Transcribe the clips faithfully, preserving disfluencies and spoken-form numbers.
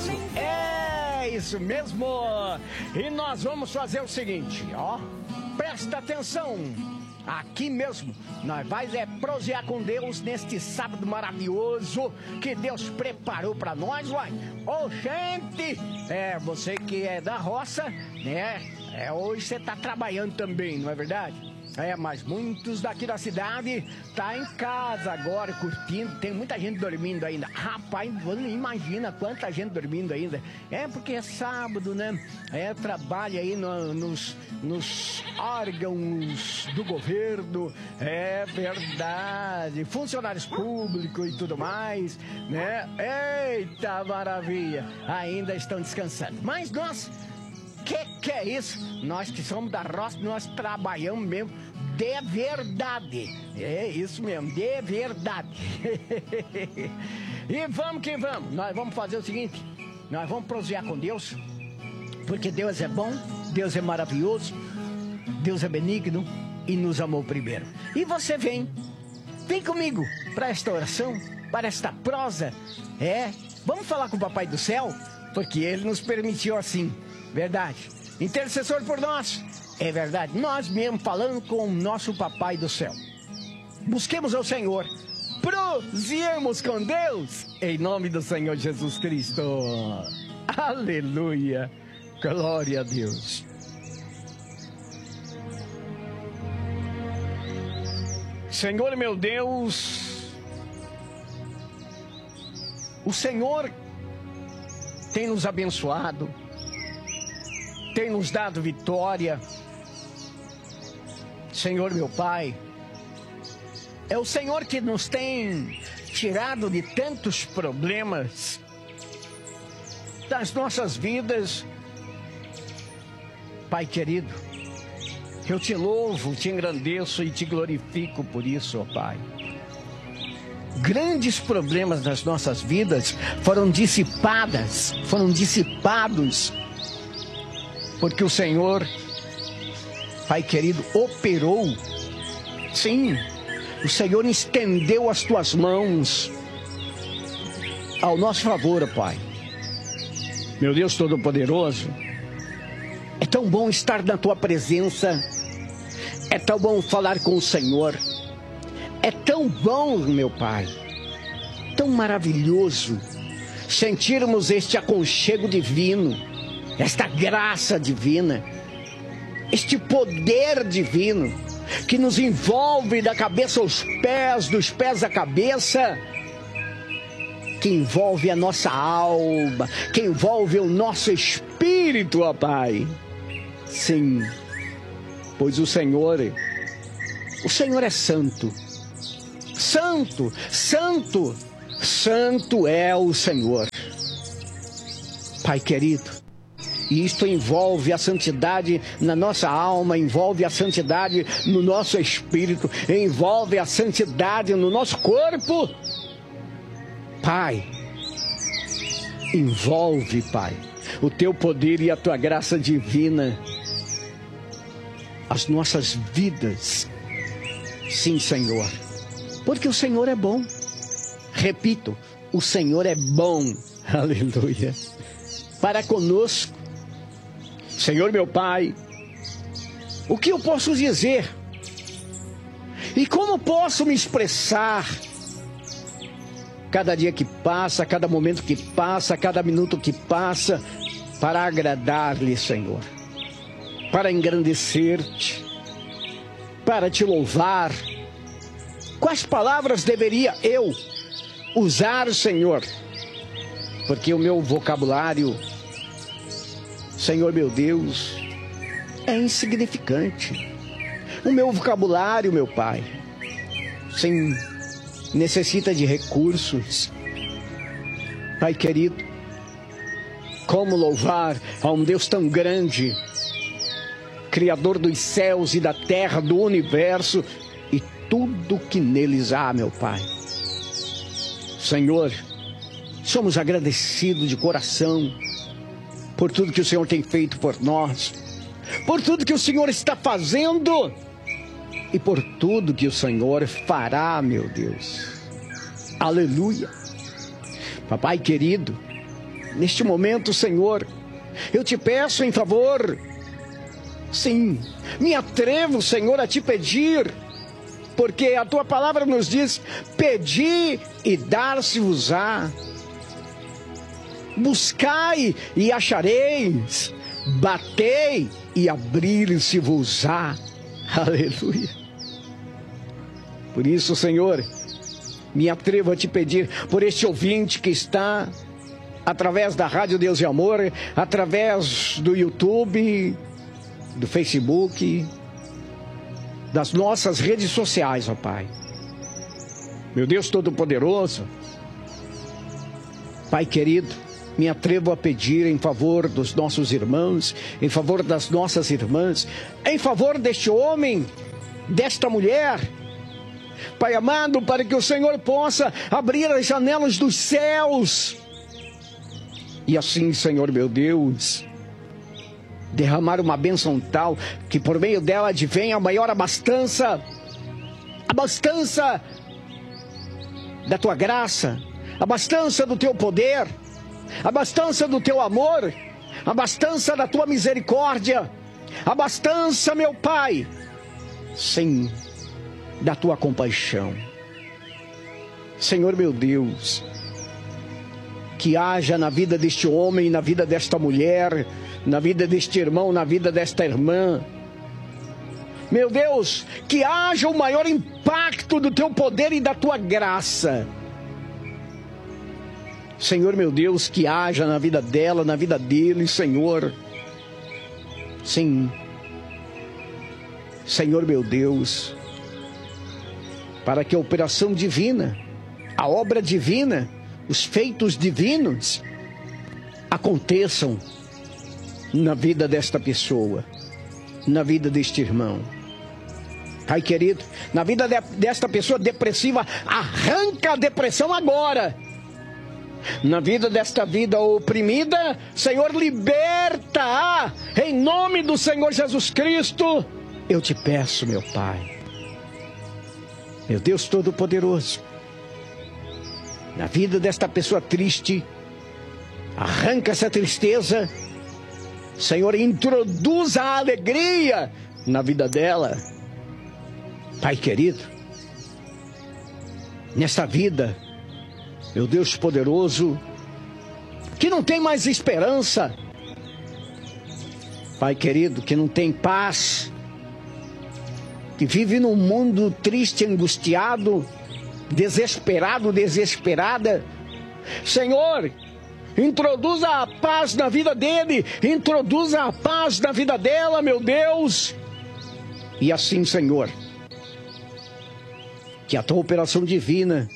isso? É isso mesmo. E nós vamos fazer o seguinte, ó. Presta atenção. Aqui mesmo, nós vamos é, prosear com Deus neste sábado maravilhoso que Deus preparou para nós, uai. Ô, gente, é, você que é da roça, né? É, hoje você tá trabalhando também, não é verdade? É, mas muitos daqui da cidade tá em casa agora, curtindo. Tem muita gente dormindo ainda. Rapaz, imagina quanta gente dormindo ainda. É porque é sábado, né? É, trabalha aí no, nos, nos órgãos do governo. É verdade. Funcionários públicos e tudo mais, né? Eita maravilha. Ainda estão descansando. Mas nós... Que que é isso? Nós que somos da roça, nós trabalhamos mesmo de verdade. É isso mesmo, de verdade. E vamos que vamos. Nós vamos fazer o seguinte, nós vamos prosear com Deus, porque Deus é bom, Deus é maravilhoso, Deus é benigno e nos amou primeiro. E você vem, vem comigo para esta oração, para esta prosa. É, vamos falar com o Papai do Céu, porque Ele nos permitiu assim. Verdade. Intercessor por nós. É verdade. Nós mesmo falando com o nosso Papai do Céu. Busquemos ao Senhor. Proseemos com Deus. Em nome do Senhor Jesus Cristo. Aleluia. Glória a Deus. Senhor meu Deus. O Senhor tem nos abençoado. Tem nos dado vitória. Senhor meu Pai, é o Senhor que nos tem tirado de tantos problemas das nossas vidas. Pai querido, eu te louvo, te engrandeço e te glorifico por isso, ó Pai. Grandes problemas das nossas vidas foram dissipadas, foram dissipados, porque o Senhor, Pai querido, operou. Sim, o Senhor estendeu as tuas mãos ao nosso favor, Pai. Meu Deus Todo-Poderoso, é tão bom estar na tua presença, é tão bom falar com o Senhor, é tão bom, meu Pai, tão maravilhoso sentirmos este aconchego divino, esta graça divina, este poder divino que nos envolve da cabeça aos pés, dos pés à cabeça, que envolve a nossa alma, que envolve o nosso espírito, ó Pai. Sim, pois o Senhor, o Senhor é santo, santo, santo, santo é o Senhor. Pai querido, e isto envolve a santidade na nossa alma, envolve a santidade no nosso espírito, envolve a santidade no nosso corpo. Pai, envolve, Pai, o teu poder e a tua graça divina, as nossas vidas. Sim, Senhor, porque o Senhor é bom. Repito, o Senhor é bom. Aleluia. Para conosco. Senhor meu Pai, o que eu posso dizer? E como posso me expressar? Cada dia que passa, cada momento que passa, cada minuto que passa, para agradar-lhe, Senhor, para engrandecer-te, para te louvar. Quais palavras deveria eu usar, Senhor? Porque o meu vocabulário, Senhor meu Deus, é insignificante. O meu vocabulário, meu Pai, sim, necessita de recursos. Pai querido, como louvar a um Deus tão grande, Criador dos céus e da terra, do universo e tudo que neles há, meu Pai. Senhor, somos agradecidos de coração por tudo que o Senhor tem feito por nós, por tudo que o Senhor está fazendo e por tudo que o Senhor fará, meu Deus. Aleluia. Papai querido, neste momento, Senhor, eu te peço em favor, sim, me atrevo, Senhor, a te pedir, porque a tua palavra nos diz: pedi e dar-se-vos-á, buscai e achareis, batei e abrir-se-vos-á. Aleluia. Por isso, Senhor, me atrevo a te pedir por este ouvinte que está através da Rádio Deus e Amor, através do YouTube, do Facebook, das nossas redes sociais, ó Pai. Meu Deus Todo-Poderoso, Pai querido, me atrevo a pedir em favor dos nossos irmãos, em favor das nossas irmãs, em favor deste homem, desta mulher, Pai amado, para que o Senhor possa abrir as janelas dos céus, e assim, Senhor meu Deus, derramar uma bênção tal, que por meio dela advenha a maior abastança, abastança da tua graça, abastança do teu poder, abastança do teu amor, abastança da tua misericórdia, abastança, meu Pai, sim, da tua compaixão. Senhor meu Deus, que haja na vida deste homem, na vida desta mulher, na vida deste irmão, na vida desta irmã, meu Deus, que haja o maior impacto do teu poder e da tua graça. Senhor meu Deus, que haja na vida dela, na vida dele, Senhor, sim, Senhor meu Deus, para que a operação divina, a obra divina, os feitos divinos aconteçam na vida desta pessoa, na vida deste irmão. Pai querido, na vida de, desta pessoa depressiva, arranca a depressão agora. Na vida desta vida oprimida, Senhor, liberta-a, em nome do Senhor Jesus Cristo, eu te peço, meu Pai. Meu Deus Todo-Poderoso, na vida desta pessoa triste, arranca essa tristeza, Senhor, introduza a alegria na vida dela. Pai querido, nesta vida, meu Deus poderoso, que não tem mais esperança, Pai querido, que não tem paz, que vive num mundo triste, angustiado, desesperado, desesperada, Senhor, introduza a paz na vida dele, introduza a paz na vida dela, meu Deus. E assim, Senhor, que a tua operação divina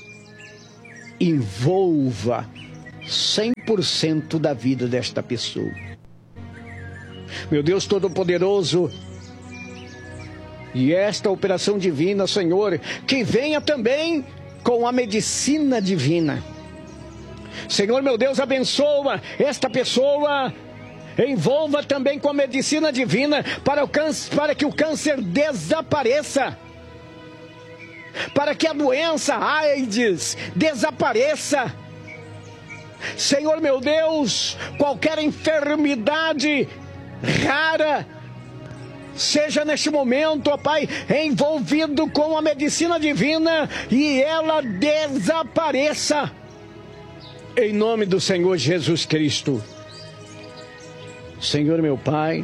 envolva cem por cento da vida desta pessoa. Meu Deus Todo-Poderoso, e esta operação divina, Senhor, que venha também com a medicina divina. Senhor, meu Deus, abençoa esta pessoa, envolva também com a medicina divina para, o câncer, para que o câncer desapareça, para que a doença AIDS desapareça. Senhor, meu Deus, qualquer enfermidade rara seja neste momento, ó Pai, envolvido com a medicina divina e ela desapareça. Em nome do Senhor Jesus Cristo. Senhor meu Pai,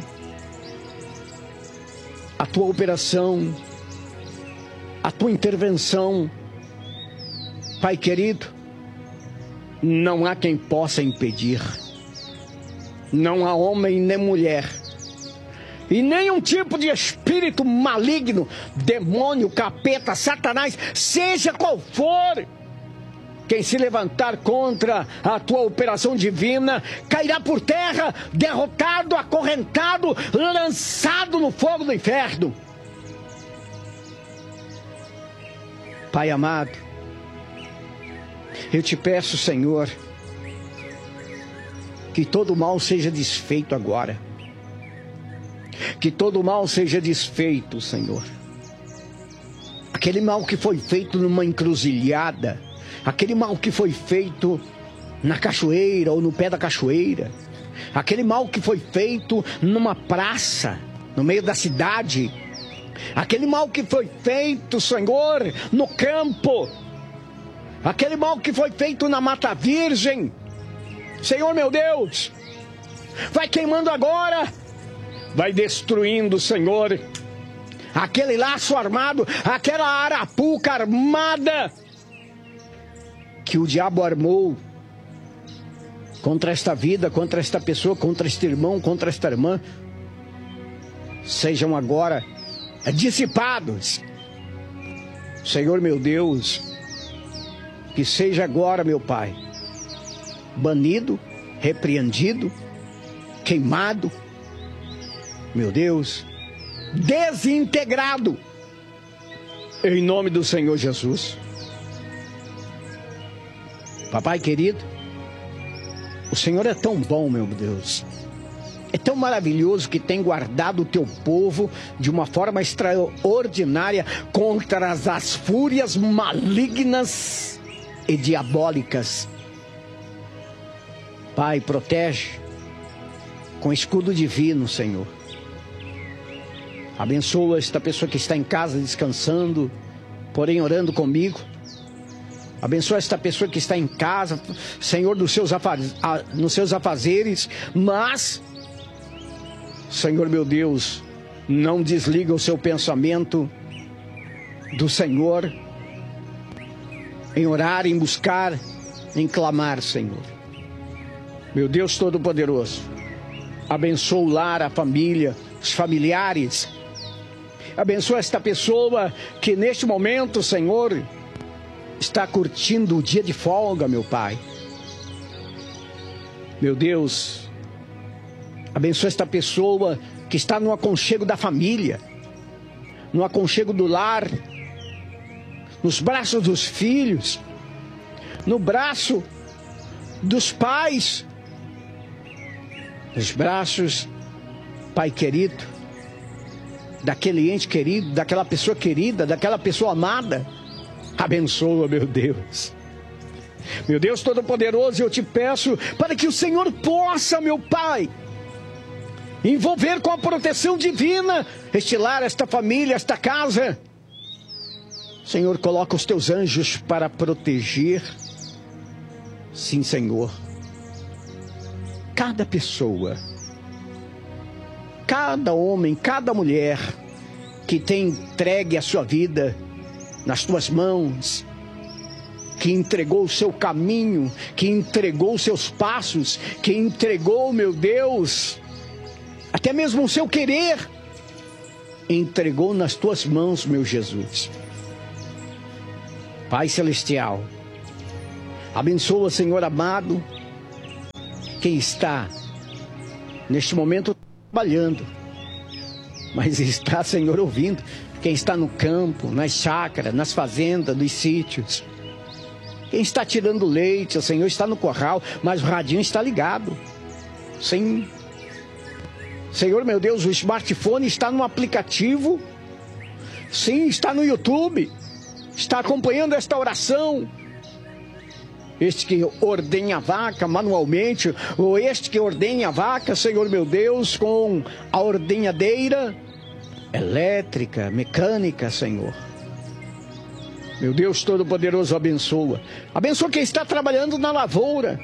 a tua operação, a tua intervenção, Pai querido, não há quem possa impedir. Não há homem nem mulher, e nenhum tipo de espírito maligno, demônio, capeta, Satanás, seja qual for, quem se levantar contra a tua operação divina, cairá por terra, derrotado, acorrentado, lançado no fogo do inferno. Pai amado, eu te peço, Senhor, que todo mal seja desfeito agora. Que todo mal seja desfeito, Senhor. Aquele mal que foi feito numa encruzilhada, aquele mal que foi feito na cachoeira ou no pé da cachoeira, aquele mal que foi feito numa praça, no meio da cidade, aquele mal que foi feito, Senhor, no campo, aquele mal que foi feito na Mata Virgem, Senhor meu Deus, vai queimando agora, vai destruindo, Senhor, aquele laço armado, aquela arapuca armada que o diabo armou contra esta vida, contra esta pessoa, contra este irmão, contra esta irmã, sejam agora dissipados. Senhor meu Deus, que seja agora, meu Pai, banido, repreendido, queimado, meu Deus, desintegrado, em nome do Senhor Jesus. Papai querido, o Senhor é tão bom, meu Deus. É tão maravilhoso que tem guardado o teu povo de uma forma extraordinária contra as, as fúrias malignas e diabólicas. Pai, protege com escudo divino, Senhor. Abençoa esta pessoa que está em casa descansando, porém orando comigo. Abençoa esta pessoa que está em casa, Senhor, dos seus afaz... nos seus afazeres, mas, Senhor meu Deus, não desliga o seu pensamento do Senhor em orar, em buscar, em clamar, Senhor. Meu Deus Todo-Poderoso, abençoa o lar, a família, os familiares. Abençoa esta pessoa que neste momento, Senhor, está curtindo o dia de folga, meu Pai. Meu Deus, abençoa esta pessoa que está no aconchego da família, no aconchego do lar, nos braços dos filhos, no braço dos pais, nos braços, Pai querido, daquele ente querido, daquela pessoa querida, daquela pessoa amada. Abençoa, meu Deus. Meu Deus Todo-Poderoso, eu te peço para que o Senhor possa, meu Pai, envolver com a proteção divina este lar, esta família, esta casa. Senhor, coloca os teus anjos para proteger. Sim, Senhor. Cada pessoa, cada homem, cada mulher que tem entregue a sua vida nas tuas mãos, que entregou o seu caminho, que entregou os seus passos, que entregou, meu Deus, até mesmo o seu querer, entregou nas tuas mãos, meu Jesus. Pai Celestial, abençoa, Senhor amado, quem está neste momento trabalhando, mas está, Senhor, ouvindo. Quem está no campo, nas chácaras, nas fazendas, nos sítios. Quem está tirando leite, o Senhor está no curral, mas o radinho está ligado. Sim. Senhor, meu Deus, o smartphone está no aplicativo. Sim, está no YouTube. Está acompanhando esta oração. Este que ordenha a vaca manualmente, ou este que ordenha a vaca, Senhor, meu Deus, com a ordenhadeira elétrica, mecânica, Senhor. Meu Deus Todo-Poderoso, abençoa. Abençoa quem está trabalhando na lavoura.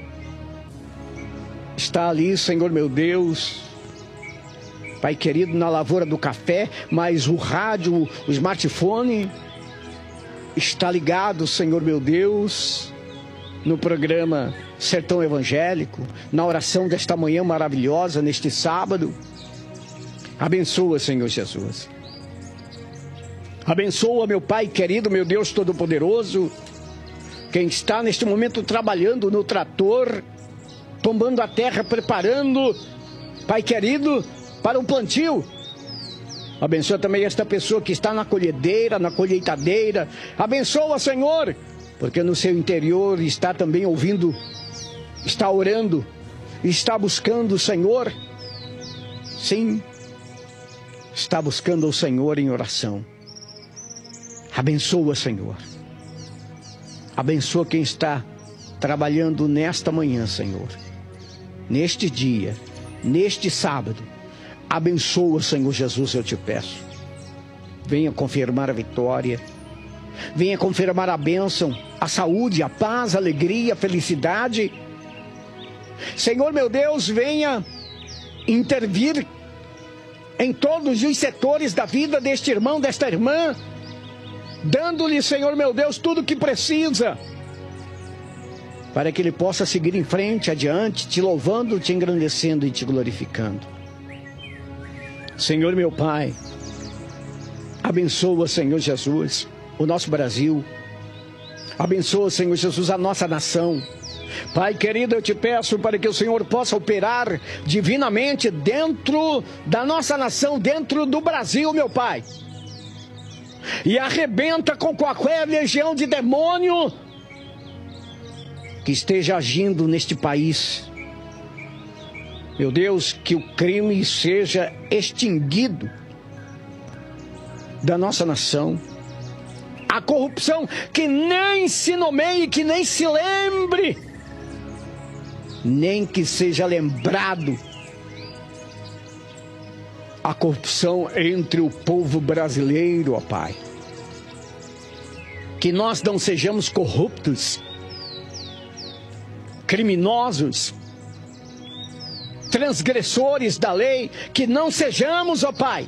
Está ali, Senhor, meu Deus, Pai querido, na lavoura do café, mas o rádio, o smartphone está ligado, Senhor, meu Deus, no programa Sertão Evangélico, na oração desta manhã maravilhosa, neste sábado. Abençoa, Senhor Jesus. Abençoa, meu Pai querido, meu Deus Todo-Poderoso, quem está neste momento trabalhando no trator, tombando a terra, preparando, Pai querido, para o plantio. Abençoa também esta pessoa que está na colhedeira, na colheitadeira. Abençoa, Senhor, porque no seu interior está também ouvindo, está orando, está buscando o Senhor. Sim, está buscando o Senhor em oração. Abençoa, Senhor. Abençoa quem está trabalhando nesta manhã, Senhor, neste dia, neste sábado. Abençoa, Senhor Jesus, eu te peço. Venha confirmar a vitória, venha confirmar a bênção, a saúde, a paz, a alegria, a felicidade. Senhor meu Deus, venha intervir em todos os setores da vida deste irmão, desta irmã, dando-lhe, Senhor meu Deus, tudo o que precisa, para que ele possa seguir em frente, adiante, te louvando, te engrandecendo e te glorificando. Senhor meu Pai, abençoa, Senhor Jesus, o nosso Brasil. Abençoa, Senhor Jesus, a nossa nação. Pai querido, eu te peço para que o Senhor possa operar divinamente dentro da nossa nação, dentro do Brasil, meu Pai. E arrebenta com qualquer legião de demônio que esteja agindo neste país. Meu Deus, que o crime seja extinguido da nossa nação. A corrupção que nem se nomeie, que nem se lembre, nem que seja lembrado. A corrupção entre o povo brasileiro, ó Pai. Que nós não sejamos corruptos, criminosos, transgressores da lei, que não sejamos, ó Pai.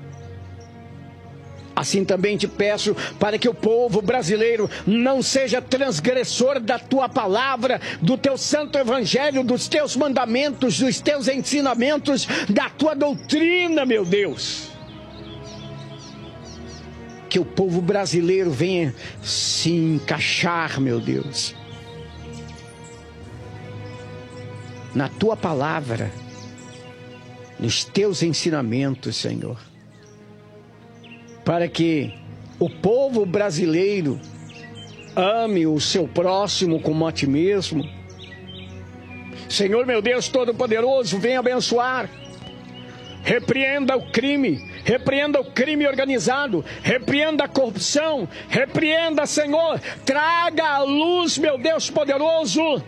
Assim também te peço para que o povo brasileiro não seja transgressor da tua palavra, do teu santo evangelho, dos teus mandamentos, dos teus ensinamentos, da tua doutrina, meu Deus. Que o povo brasileiro venha se encaixar, meu Deus, na tua palavra, nos teus ensinamentos, Senhor. Para que o povo brasileiro ame o seu próximo como a ti mesmo. Senhor meu Deus Todo-Poderoso, venha abençoar. Repreenda o crime, repreenda o crime organizado, repreenda a corrupção, repreenda, Senhor, traga à luz, meu Deus poderoso,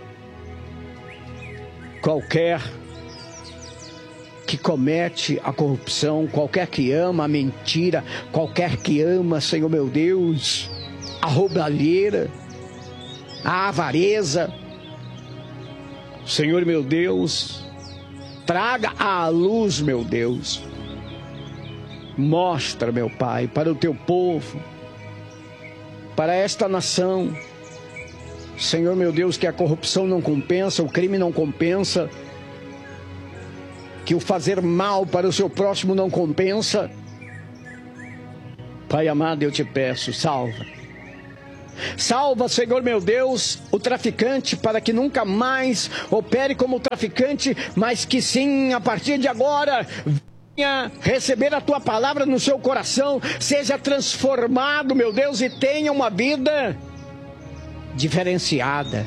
qualquer que comete a corrupção, qualquer que ama a mentira, qualquer que ama, Senhor meu Deus, a roubalheira, a avareza. Senhor meu Deus, traga à luz, meu Deus. Mostra, meu Pai, para o teu povo, para esta nação, Senhor meu Deus, que a corrupção não compensa, o crime não compensa, que o fazer mal para o seu próximo não compensa. Pai amado, eu te peço, salva. Salva, Senhor meu Deus, o traficante, para que nunca mais opere como traficante, mas que sim, a partir de agora, venha receber a tua palavra no seu coração, seja transformado, meu Deus, e tenha uma vida diferenciada.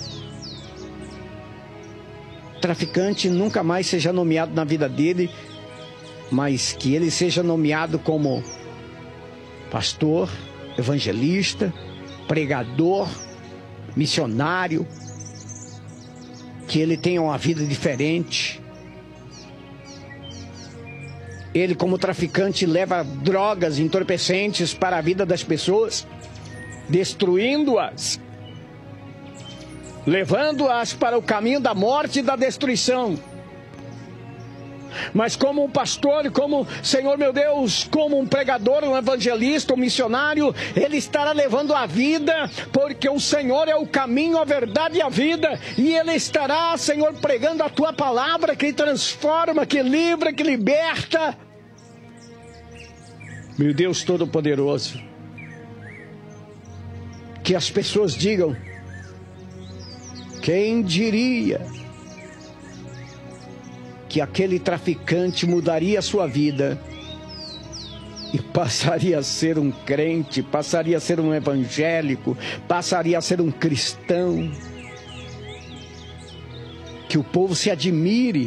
Traficante nunca mais seja nomeado na vida dele, mas que ele seja nomeado como pastor, evangelista, pregador, missionário, que ele tenha uma vida diferente. Ele, como traficante, leva drogas entorpecentes para a vida das pessoas, destruindo-as, levando-as para o caminho da morte e da destruição. Mas como um pastor, como, Senhor meu Deus, como um pregador, um evangelista, um missionário, ele estará levando a vida, porque o Senhor é o caminho, a verdade e a vida, e ele estará, Senhor, pregando a tua palavra, que transforma, que livra, que liberta. Meu Deus Todo-Poderoso, que as pessoas digam: quem diria que aquele traficante mudaria a sua vida e passaria a ser um crente, passaria a ser um evangélico, passaria a ser um cristão. Que o povo se admire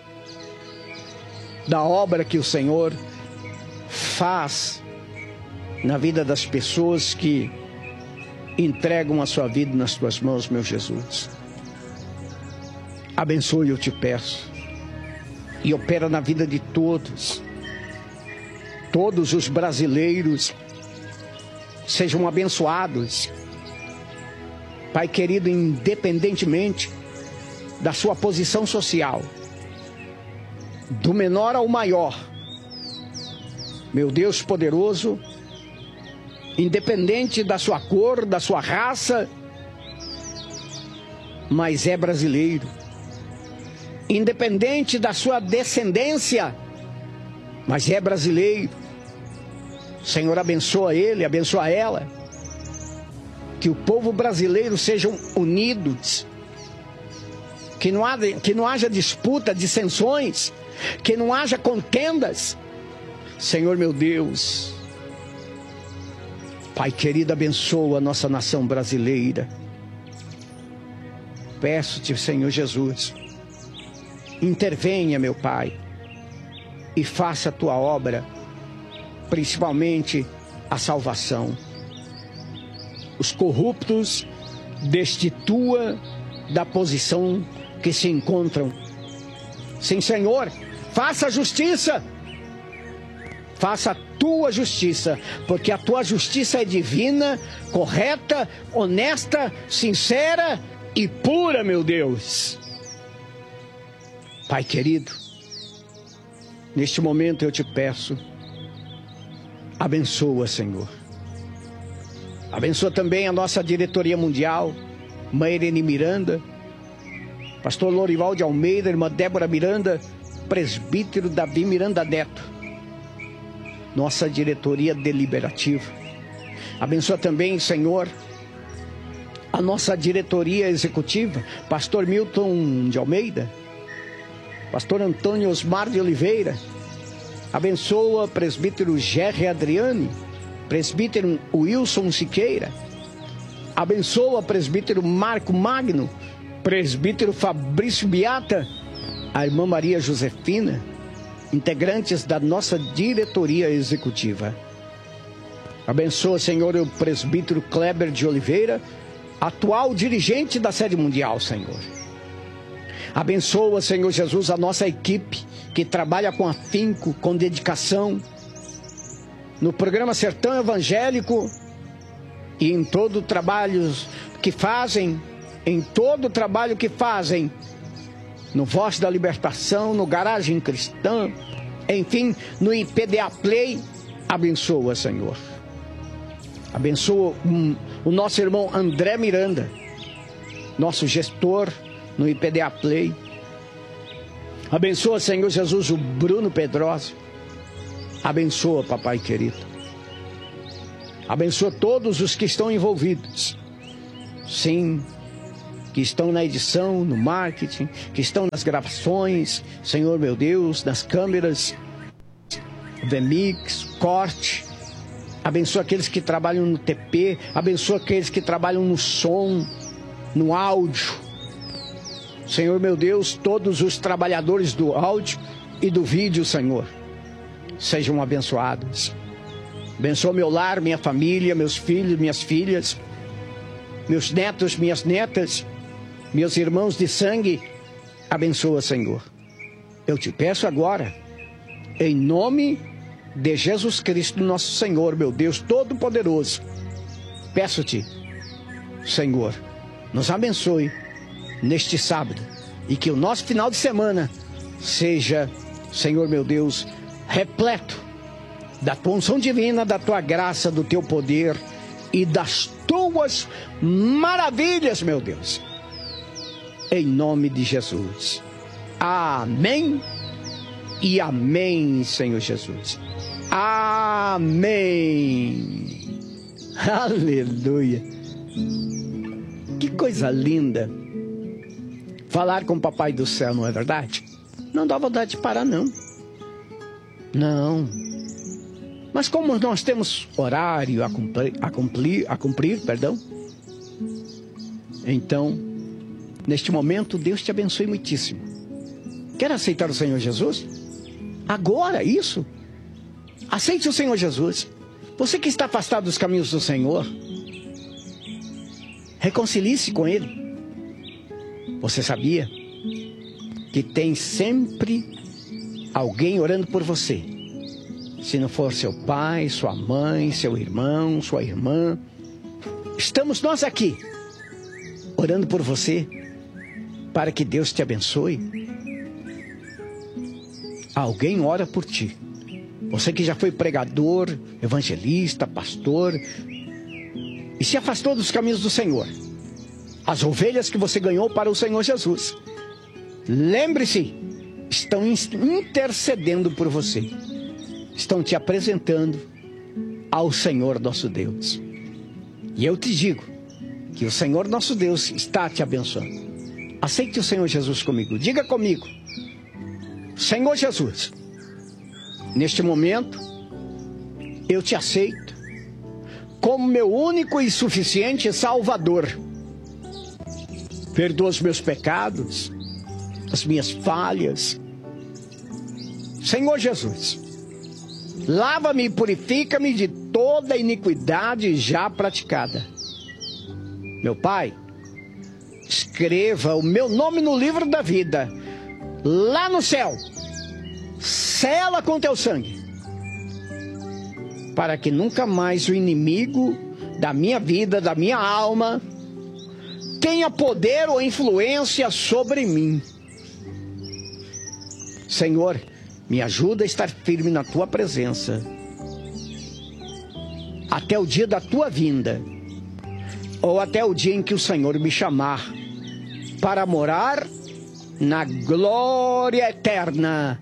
da obra que o Senhor faz na vida das pessoas que entregam a sua vida nas tuas mãos, meu Jesus. Abençoe, eu te peço, e opera na vida de todos. Todos os brasileiros sejam abençoados, Pai querido, independentemente da sua posição social, do menor ao maior, meu Deus poderoso, independente da sua cor, da sua raça, mas é brasileiro, independente da sua descendência, mas é brasileiro. Senhor, abençoa ele, abençoa ela, que o povo brasileiro sejam unidos, que não haja, que não haja disputa, dissensões, que não haja contendas. Senhor meu Deus, Pai querido, abençoa a nossa nação brasileira. Peço-te, Senhor Jesus, intervenha, meu Pai, e faça a tua obra, principalmente a salvação. Os corruptos destitua da posição que se encontram. Sim, Senhor, faça a justiça, faça a tua justiça, porque a tua justiça é divina, correta, honesta, sincera e pura, meu Deus. Pai querido, neste momento eu te peço, abençoa, Senhor. Abençoa também a nossa diretoria mundial, Mãe Irene Miranda, Pastor Lorival de Almeida, Irmã Débora Miranda, Presbítero Davi Miranda Neto, nossa diretoria deliberativa. Abençoa também, Senhor, a nossa diretoria executiva, Pastor Milton de Almeida, Pastor Antônio Osmar de Oliveira. Abençoa Presbítero Gerry Adriane, Presbítero Wilson Siqueira. Abençoa Presbítero Marco Magno, Presbítero Fabrício Beata, a Irmã Maria Josefina, integrantes da nossa diretoria executiva. Abençoa, Senhor, o Presbítero Kleber de Oliveira, atual dirigente da sede mundial, Senhor. Abençoa, Senhor Jesus, a nossa equipe que trabalha com afinco, com dedicação, no programa Sertão Evangélico e em todo o trabalho que fazem, em todo o trabalho que fazem, no Voz da Libertação, no Garagem Cristã, enfim, no I P D A Play. Abençoa, Senhor. Abençoa um, o nosso irmão André Miranda, nosso gestor no I P D A Play. Abençoa, Senhor Jesus, o Bruno Pedrosa. Abençoa, papai querido. Abençoa todos os que estão envolvidos. Sim, que estão na edição, no marketing, que estão nas gravações, Senhor meu Deus, nas câmeras, V Mix, corte. Abençoa aqueles que trabalham no T P, abençoa aqueles que trabalham no som, no áudio. Senhor meu Deus, todos os trabalhadores do áudio e do vídeo, Senhor, sejam abençoados. Abençoa meu lar, minha família, meus filhos, minhas filhas, meus netos, minhas netas, meus irmãos de sangue. Abençoa, Senhor. Eu te peço agora, em nome de Jesus Cristo, nosso Senhor, meu Deus Todo-Poderoso, peço-te, Senhor, nos abençoe neste sábado e que o nosso final de semana seja, Senhor meu Deus, repleto da tua unção divina, da tua graça, do teu poder e das tuas maravilhas, meu Deus. Em nome de Jesus. Amém e amém, Senhor Jesus. Amém. Aleluia. Que coisa linda falar com o Papai do Céu, não é verdade? Não dá vontade de parar, não. Não. Mas como nós temos horário a cumprir, a cumprir, a cumprir, perdão, então, neste momento, Deus te abençoe muitíssimo. Quer aceitar o Senhor Jesus? Agora, isso. Aceite o Senhor Jesus. Você que está afastado dos caminhos do Senhor, reconcilie-se com Ele. Você sabia que tem sempre alguém orando por você? Se não for seu pai, sua mãe, seu irmão, sua irmã, estamos nós aqui, orando por você, para que Deus te abençoe. Alguém ora por ti. Você que já foi pregador, evangelista, pastor, e se afastou dos caminhos do Senhor, as ovelhas que você ganhou para o Senhor Jesus, lembre-se, estão intercedendo por você, estão te apresentando ao Senhor nosso Deus. E eu te digo que o Senhor nosso Deus está te abençoando. Aceite o Senhor Jesus comigo. Diga comigo: Senhor Jesus, neste momento eu te aceito como meu único e suficiente Salvador. Perdoa os meus pecados, as minhas falhas. Senhor Jesus, lava-me e purifica-me de toda iniquidade já praticada. Meu Pai, escreva o meu nome no livro da vida, lá no céu. Sela com teu sangue, para que nunca mais o inimigo da minha vida, da minha alma, tenha poder ou influência sobre mim. Senhor, me ajuda a estar firme na tua presença, até o dia da tua vinda, ou até o dia em que o Senhor me chamar para morar na glória eterna.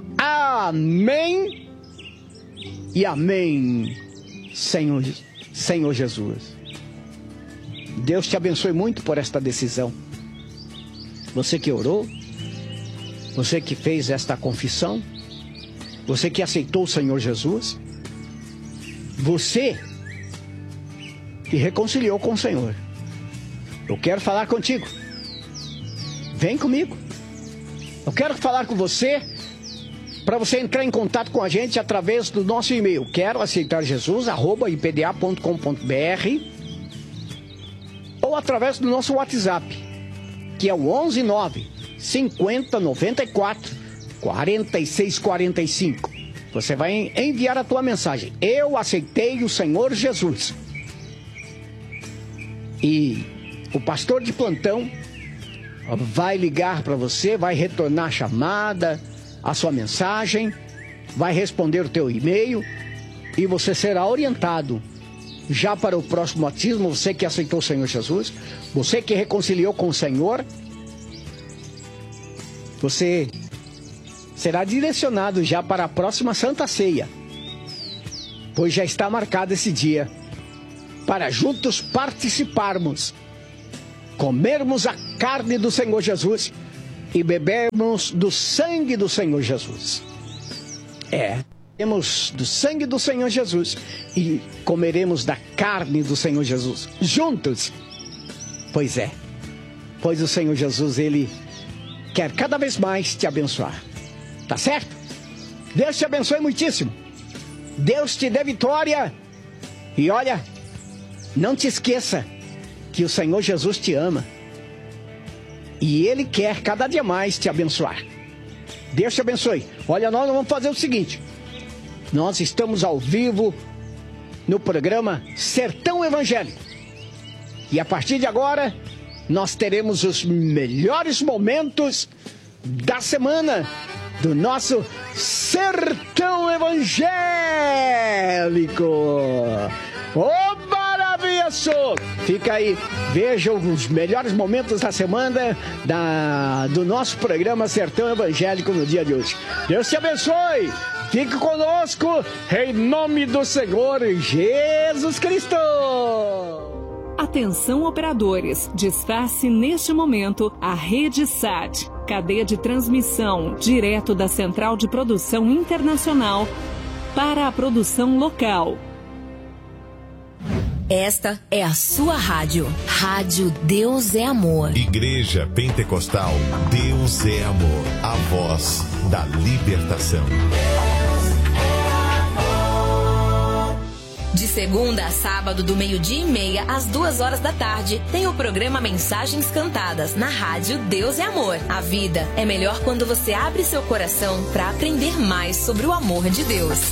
Amém e amém, Senhor, Senhor Jesus. Deus te abençoe muito por esta decisão. Você que orou, você que fez esta confissão, você que aceitou o Senhor Jesus, você que reconciliou com o Senhor. Eu quero falar contigo. Vem comigo. Eu quero falar com você, para você entrar em contato com a gente através do nosso e-mail, quero aceitar Jesus, arroba i p d a ponto com ponto b r, ou através do nosso WhatsApp, que é o onze nove cinquenta noventa e quatro quarenta e seis quarenta e cinco. Você vai enviar a tua mensagem: eu aceitei o Senhor Jesus. E o pastor de plantão vai ligar para você, vai retornar a chamada, a sua mensagem, vai responder o teu e-mail, e você será orientado já para o próximo batismo. Você que aceitou o Senhor Jesus, você que reconciliou com o Senhor, você será direcionado já para a próxima Santa Ceia, pois já está marcado esse dia, para juntos participarmos, comermos a carne do Senhor Jesus e bebermos do sangue do Senhor Jesus. É, temos do sangue do Senhor Jesus e comeremos da carne do Senhor Jesus juntos. Pois é, pois o Senhor Jesus, Ele quer cada vez mais te abençoar. Tá certo? Deus te abençoe muitíssimo. Deus te dê vitória. E olha, não te esqueça que o Senhor Jesus te ama. E Ele quer cada dia mais te abençoar. Deus te abençoe. Olha, nós vamos fazer o seguinte. Nós estamos ao vivo no programa Sertão Evangélico. E a partir de agora, nós teremos os melhores momentos da semana do nosso Sertão Evangélico. Ô, maravilhoso! Fica aí, veja os melhores momentos da semana da, do nosso programa Sertão Evangélico no dia de hoje. Deus te abençoe! Fique conosco, em nome do Senhor Jesus Cristo! Atenção, operadores, desface neste momento a Rede S A T, cadeia de transmissão direto da Central de Produção Internacional para a produção local. Esta é a sua rádio. Rádio Deus é Amor. Igreja Pentecostal Deus é Amor. A voz da libertação. De segunda a sábado, do meio-dia e meia às duas horas da tarde, tem o programa Mensagens Cantadas, na rádio Deus é Amor. A vida é melhor quando você abre seu coração para aprender mais sobre o amor de Deus.